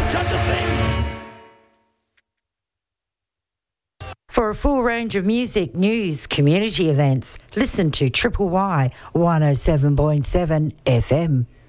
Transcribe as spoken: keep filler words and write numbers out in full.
such a thing. For a full range of music, news, community events, listen to Triple Y one oh seven point seven F M.